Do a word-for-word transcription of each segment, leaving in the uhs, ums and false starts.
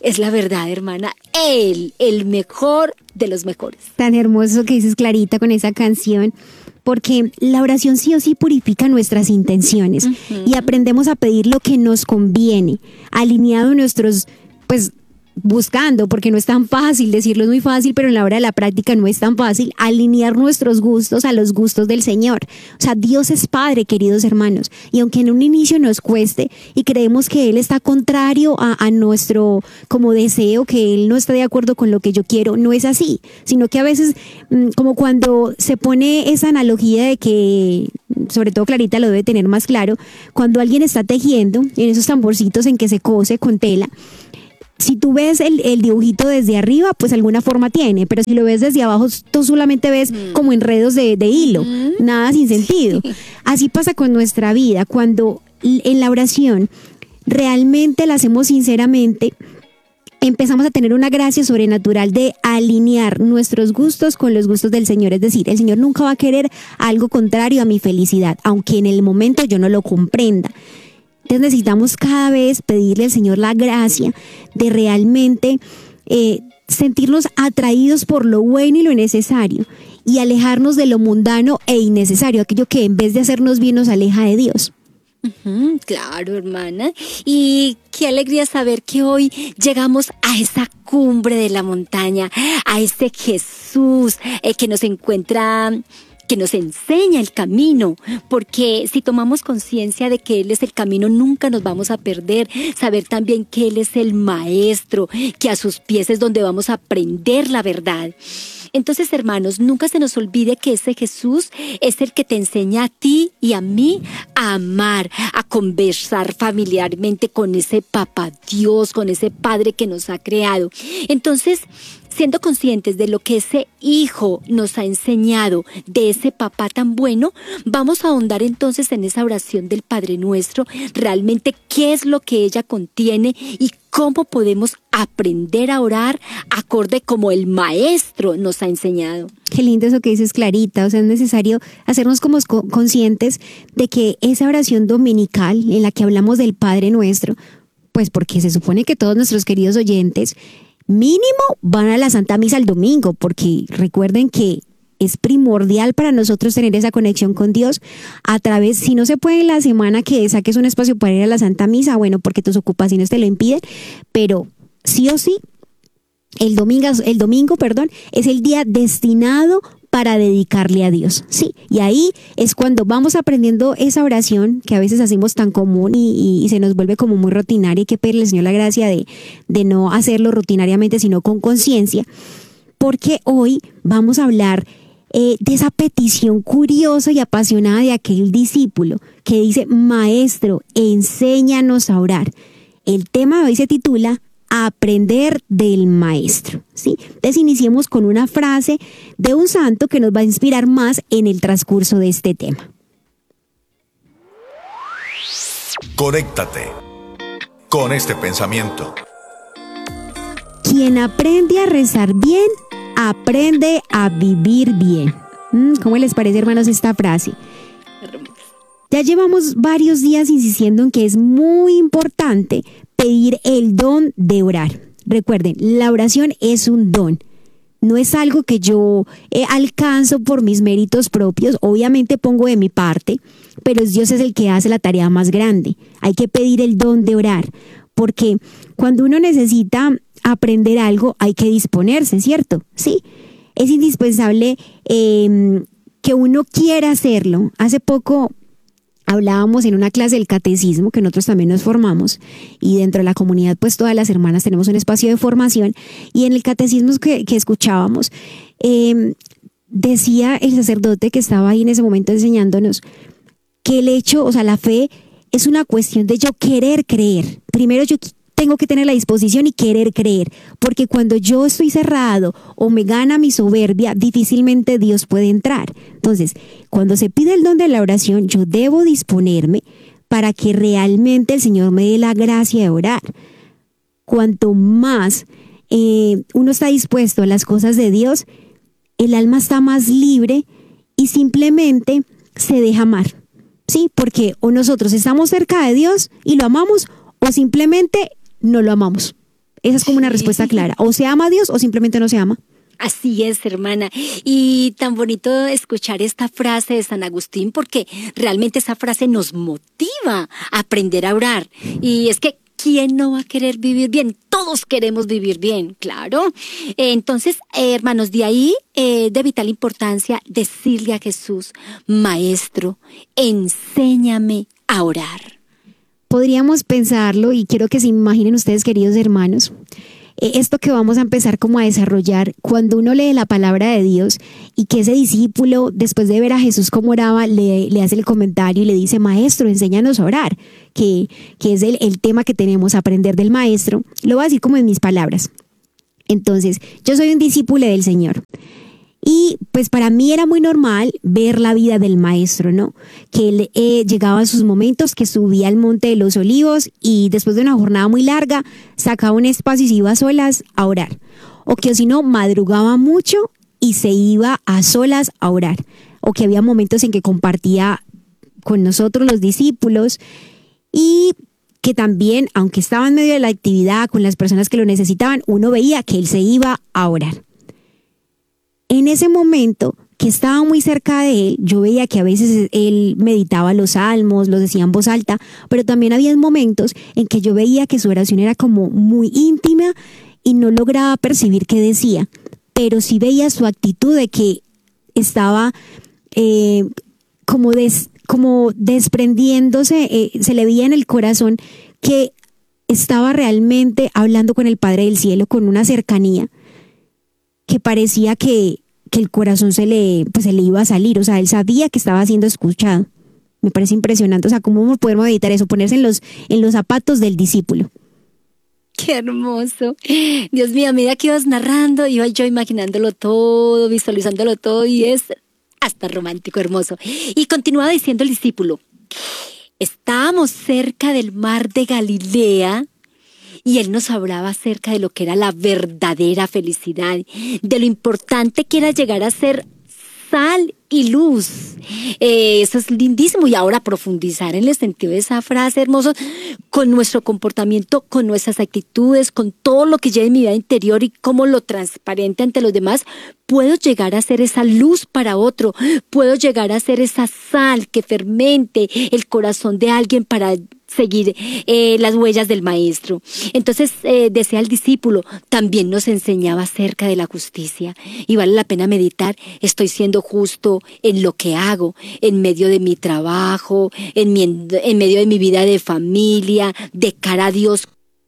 es la verdad, hermana. Él, el mejor de los mejores. Tan hermoso que dices, Clarita, con esa canción. Porque la oración sí o sí purifica nuestras intenciones. Uh-huh. Y aprendemos a pedir lo que nos conviene, alineado a nuestros, pues, buscando, porque no es tan fácil, decirlo es muy fácil, pero en la hora de la práctica no es tan fácil, alinear nuestros gustos a los gustos del Señor. O sea, Dios es Padre, queridos hermanos, y aunque en un inicio nos cueste y creemos que Él está contrario a, a nuestro como deseo, que Él no está de acuerdo con lo que yo quiero, no es así, sino que a veces, como cuando se pone esa analogía de que, sobre todo Clarita lo debe tener más claro, cuando alguien está tejiendo en esos tamborcitos en que se cose con tela, si tú ves el, el dibujito desde arriba, pues alguna forma tiene, pero si lo ves desde abajo, tú solamente ves mm. como enredos de, de hilo, mm. nada sin sentido. Así pasa con nuestra vida, cuando en la oración realmente la hacemos sinceramente, empezamos a tener una gracia sobrenatural de alinear nuestros gustos con los gustos del Señor. Es decir, el Señor nunca va a querer algo contrario a mi felicidad, aunque en el momento yo no lo comprenda. Entonces necesitamos cada vez pedirle al Señor la gracia de realmente eh, sentirnos atraídos por lo bueno y lo necesario y alejarnos de lo mundano e innecesario, aquello que en vez de hacernos bien nos aleja de Dios. Uh-huh, claro, hermana. Y qué alegría saber que hoy llegamos a esa cumbre de la montaña, a ese Jesús eh, que nos encuentra... que nos enseña el camino, porque si tomamos conciencia de que Él es el camino, nunca nos vamos a perder. Saber también que Él es el maestro, que a sus pies es donde vamos a aprender la verdad. Entonces, hermanos, nunca se nos olvide que ese Jesús es el que te enseña a ti y a mí a amar, a conversar familiarmente con ese Papá Dios, con ese Padre que nos ha creado. Entonces, siendo conscientes de lo que ese Hijo nos ha enseñado, de ese papá tan bueno, vamos a ahondar entonces en esa oración del Padre Nuestro, realmente qué es lo que ella contiene y cómo podemos aprender a orar acorde como el Maestro nos ha enseñado. Qué lindo eso que dices, Clarita. O sea, es necesario hacernos como conscientes de que esa oración dominical en la que hablamos del Padre Nuestro, pues porque se supone que todos nuestros queridos oyentes mínimo van a la Santa Misa el domingo, porque recuerden que es primordial para nosotros tener esa conexión con Dios a través, si no se puede en la semana que saques un espacio para ir a la Santa Misa, bueno, porque tus ocupaciones te lo impiden, pero sí o sí, el domingo, el domingo, perdón, es el día destinado para dedicarle a Dios, sí, y ahí es cuando vamos aprendiendo esa oración que a veces hacemos tan común y, y, y se nos vuelve como muy rutinaria. Hay que pedirle al Señor la gracia de, de no hacerlo rutinariamente, sino con conciencia, porque hoy vamos a hablar eh, de esa petición curiosa y apasionada de aquel discípulo que dice: Maestro, enséñanos a orar. El tema de hoy se titula Aprender del Maestro, ¿sí? Entonces iniciemos con una frase de un santo que nos va a inspirar más en el transcurso de este tema. Conéctate con este pensamiento. Quien aprende a rezar bien, aprende a vivir bien. ¿Cómo les parece, hermanos, esta frase? Ya llevamos varios días insistiendo en que es muy importante pedir el don de orar. Recuerden, la oración es un don. No es algo que yo eh, alcanzo por mis méritos propios. Obviamente pongo de mi parte, pero Dios es el que hace la tarea más grande. Hay que pedir el don de orar, porque cuando uno necesita aprender algo, hay que disponerse, ¿cierto? Sí, es indispensable eh, que uno quiera hacerlo. Hace poco hablábamos en una clase del catecismo, que nosotros también nos formamos, y dentro de la comunidad pues todas las hermanas tenemos un espacio de formación, y en el catecismo que, que escuchábamos eh, decía el sacerdote que estaba ahí en ese momento enseñándonos que el hecho, o sea, la fe es una cuestión de yo querer creer. Primero yo tengo que tener la disposición y querer creer, porque cuando yo estoy cerrado o me gana mi soberbia, difícilmente Dios puede entrar. Entonces, cuando se pide el don de la oración, yo debo disponerme para que realmente el Señor me dé la gracia de orar. Cuanto más eh, uno está dispuesto a las cosas de Dios, el alma está más libre y simplemente se deja amar. Sí, porque o nosotros estamos cerca de Dios y lo amamos, o simplemente no lo amamos. Esa es como una respuesta clara. O se ama a Dios o simplemente no se ama. Así es, hermana. Y tan bonito escuchar esta frase de San Agustín, porque realmente esa frase nos motiva a aprender a orar. Y es que, ¿quién no va a querer vivir bien? Todos queremos vivir bien, claro. Entonces, eh, hermanos, de ahí eh, de vital importancia decirle a Jesús: Maestro, enséñame a orar. Podríamos pensarlo, y quiero que se imaginen ustedes, queridos hermanos, esto que vamos a empezar como a desarrollar cuando uno lee la palabra de Dios y que ese discípulo, después de ver a Jesús cómo oraba, le, le hace el comentario y le dice: Maestro, enséñanos a orar, que, que es el, el tema que tenemos, aprender del Maestro. Lo voy a decir como en mis palabras. Entonces, yo soy un discípulo del Señor. Y pues para mí era muy normal ver la vida del Maestro, ¿no? Que él eh, llegaba a sus momentos, que subía al Monte de los Olivos y después de una jornada muy larga sacaba un espacio y se iba a solas a orar. O que o si no, madrugaba mucho y se iba a solas a orar. O que había momentos en que compartía con nosotros los discípulos y que también, aunque estaba en medio de la actividad con las personas que lo necesitaban, uno veía que él se iba a orar. En ese momento que estaba muy cerca de él, yo veía que a veces él meditaba los salmos, los decía en voz alta, pero también había momentos en que yo veía que su oración era como muy íntima y no lograba percibir qué decía, pero sí veía su actitud de que estaba eh, como, des, como desprendiéndose, eh, se le veía en el corazón que estaba realmente hablando con el Padre del Cielo, con una cercanía que parecía que, que el corazón se le, pues se le iba a salir. O sea, él sabía que estaba siendo escuchado. Me parece impresionante. O sea, ¿cómo podemos meditar eso? Ponerse en los, en los zapatos del discípulo. ¡Qué hermoso! Dios mío, a medida que ibas narrando, iba yo imaginándolo todo, visualizándolo todo, y es hasta romántico, hermoso. Y continuaba diciendo el discípulo: estábamos cerca del mar de Galilea, y él nos hablaba acerca de lo que era la verdadera felicidad, de lo importante que era llegar a ser sal y luz. Eh, eso es lindísimo. Y ahora profundizar en el sentido de esa frase, hermoso, con nuestro comportamiento, con nuestras actitudes, con todo lo que lleva en mi vida interior y cómo lo transparente ante los demás, puedo llegar a ser esa luz para otro, puedo llegar a ser esa sal que fermente el corazón de alguien para seguir eh, las huellas del Maestro. Entonces, eh, decía el discípulo, también nos enseñaba acerca de la justicia. Y vale la pena meditar: estoy siendo justo en lo que hago, en medio de mi trabajo, en, mi, en medio de mi vida de familia, de cara a Dios.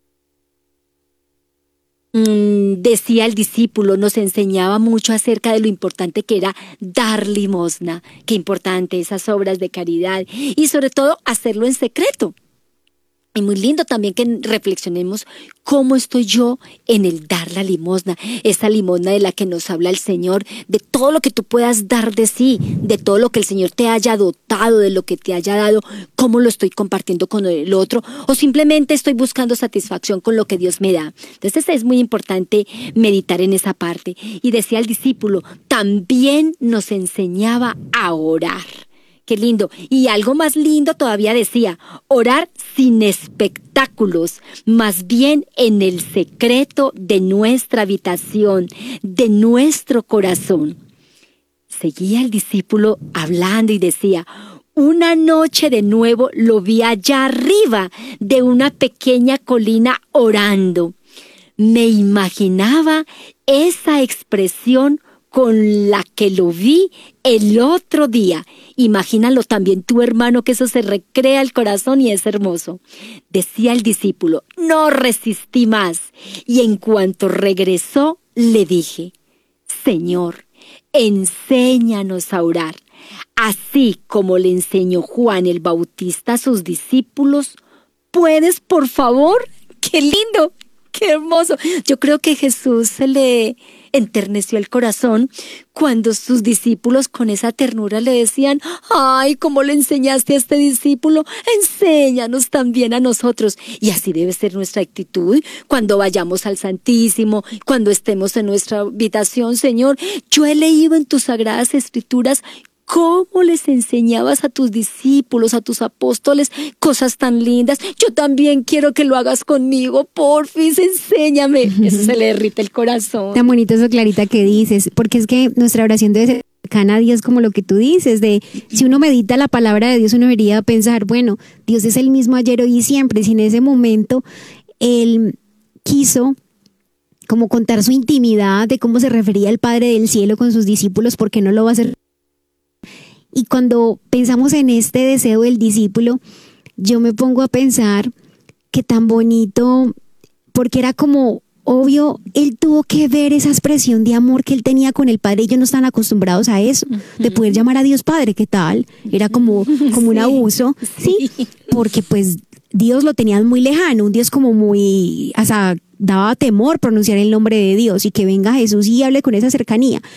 Mm, decía el discípulo, nos enseñaba mucho acerca de lo importante que era dar limosna. Qué importante esas obras de caridad y sobre todo hacerlo en secreto. Y muy lindo también que reflexionemos cómo estoy yo en el dar la limosna, esa limosna de la que nos habla el Señor, de todo lo que tú puedas dar de sí, de todo lo que el Señor te haya dotado, de lo que te haya dado, cómo lo estoy compartiendo con el otro, o simplemente estoy buscando satisfacción con lo que Dios me da. Entonces es muy importante meditar en esa parte. Y decía el discípulo, también nos enseñaba a orar. Qué lindo. Y algo más lindo todavía decía, orar sin espectáculos, más bien en el secreto de nuestra habitación, de nuestro corazón. Seguía el discípulo hablando y decía, una noche de nuevo lo vi allá arriba de una pequeña colina orando. Me imaginaba esa expresión con la que lo vi el otro día. Imagínalo también tu hermano, que eso se recrea el corazón y es hermoso. Decía el discípulo, no resistí más, y en cuanto regresó le dije, Señor, enséñanos a orar, así como le enseñó Juan el Bautista a sus discípulos. ¿Puedes, por favor? ¡Qué lindo! ¡Qué hermoso! Yo creo que Jesús se le enterneció el corazón cuando sus discípulos con esa ternura le decían, ¡ay, cómo le enseñaste a este discípulo! ¡Enséñanos también a nosotros! Y así debe ser nuestra actitud cuando vayamos al Santísimo, cuando estemos en nuestra habitación. Señor, yo he leído en tus sagradas escrituras cómo les enseñabas a tus discípulos, a tus apóstoles, cosas tan lindas. Yo también quiero que lo hagas conmigo, porfis, enséñame. Eso se le derrite el corazón. Tan bonito eso, Clarita, que dices, porque es que nuestra oración debe ser cercana a Dios, como lo que tú dices, de si uno medita la palabra de Dios, uno debería pensar, bueno, Dios es el mismo ayer, hoy y siempre. Si en ese momento Él quiso como contar su intimidad de cómo se refería el Padre del Cielo con sus discípulos, ¿por qué no lo va a hacer? Y cuando pensamos en este deseo del discípulo, yo me pongo a pensar que tan bonito, porque era como obvio, él tuvo que ver esa expresión de amor que él tenía con el Padre. Ellos no están acostumbrados a eso, de poder llamar a Dios Padre. ¿Qué tal? Era como, como un Sí, abuso, ¿sí? sí. Porque pues Dios lo tenían muy lejano, un Dios como muy, o sea, daba temor pronunciar el nombre de Dios, y que venga Jesús y hable con esa cercanía.